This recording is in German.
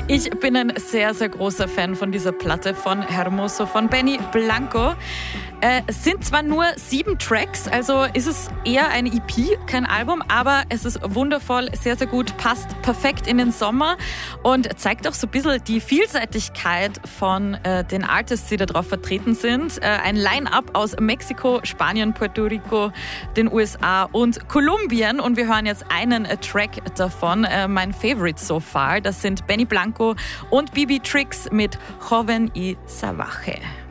Ich bin ein sehr, sehr großer Fan von dieser Platte von Hermoso, von Benny Blanco. Es sind zwar nur 7 Tracks, also ist es eher eine EP, kein Album, aber es ist wundervoll, sehr, sehr gut, passt perfekt in den Sommer und zeigt auch so ein bisschen die Vielseitigkeit von den Artists, die da drauf vertreten sind. Ein Line-Up aus Mexiko, Spanien, Puerto Rico, den USA und Kolumbien, und wir hören jetzt einen Track davon, mein Favorite so far. Das sind Benny Blanco und Bibi Tricks mit Joven y Salvaje.